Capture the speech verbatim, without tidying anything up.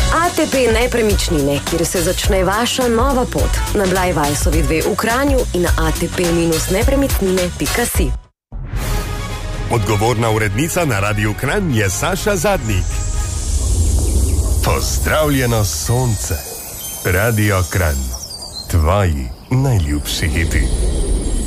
A T P Nepremičnine, kjer se začne vaša nova pot. Na Blajvajsovi dve v Kranju in na a t p nepremičnine pika si. Odgovorna urednica na Radiu Kranj je Saša Zadnik. Pozdravljeno sonce. Radio Kranj. Tvoji najljubši hiti.